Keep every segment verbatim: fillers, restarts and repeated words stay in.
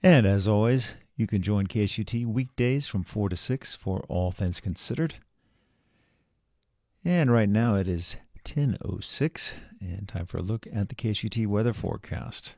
And as always, you can join K S U T weekdays from four to six for All Things Considered. And right now it is ten oh six, and time for a look at the K S U T weather forecast.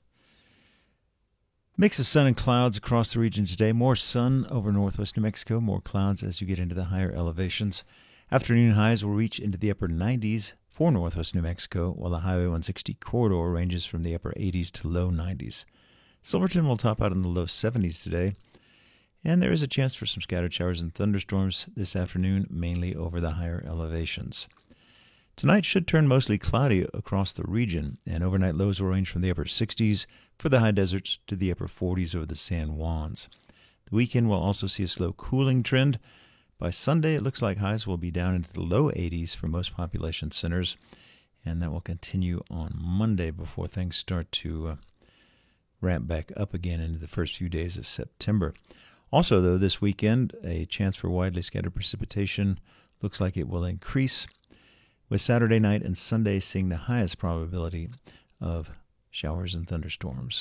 Mix of sun and clouds across the region today. More sun over northwest New Mexico, more clouds as you get into the higher elevations. Afternoon highs will reach into the upper nineties for northwest New Mexico, while the Highway one sixty corridor ranges from the upper eighties to low nineties. Silverton will top out in the low seventies today, and there is a chance for some scattered showers and thunderstorms this afternoon, mainly over the higher elevations. Tonight should turn mostly cloudy across the region, and overnight lows will range from the upper sixties for the high deserts to the upper forties over the San Juans. The weekend will also see a slow cooling trend. By Sunday, it looks like highs will be down into the low eighties for most population centers, and that will continue on Monday before things start to uh, ramp back up again into the first few days of September. Also, though, this weekend, a chance for widely scattered precipitation looks like it will increase, with Saturday night and Sunday seeing the highest probability of showers and thunderstorms.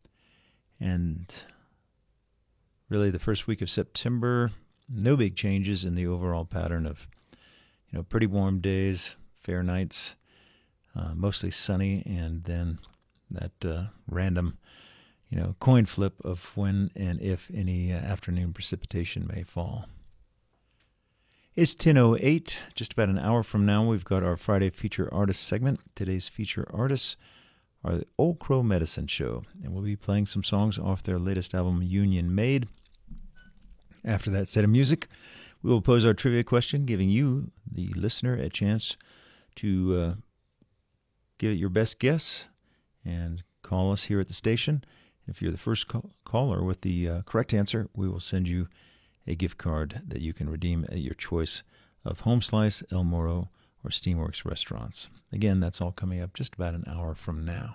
And really the first week of September, no big changes in the overall pattern of, you know, pretty warm days, fair nights, uh, mostly sunny, and then that uh, random, you know, coin flip of when and if any uh, afternoon precipitation may fall. It's ten oh eight, just about an hour from now, we've got our Friday Feature Artist segment. Today's feature artists are the Old Crow Medicine Show, and we'll be playing some songs off their latest album, Union Made. After that set of music, we will pose our trivia question, giving you, the listener, a chance to uh, give it your best guess and call us here at the station. If you're the first call- caller with the uh, correct answer, we will send you a gift card that you can redeem at your choice of Home Slice, El Moro, or Steamworks restaurants. Again, that's all coming up just about an hour from now.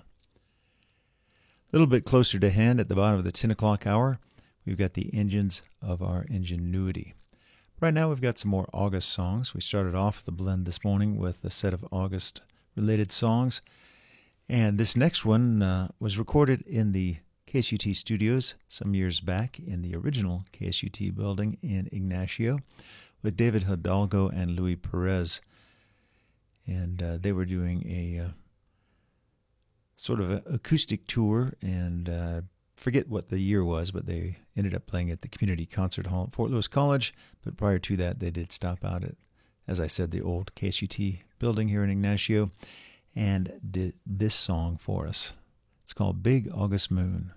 A little bit closer to hand at the bottom of the ten o'clock hour, we've got the engines of our ingenuity. Right now we've got some more August songs. We started off the blend this morning with a set of August-related songs. And this next one uh, was recorded in the K S U T studios some years back in the original K S U T building in Ignacio with David Hidalgo and Louis Perez. And uh, they were doing a uh, sort of a acoustic tour, and uh, forget what the year was, but they ended up playing at the Community Concert Hall at Fort Lewis College. But prior to that, they did stop out at, as I said, the old K S U T building here in Ignacio, and did this song for us. It's called Big August Moon.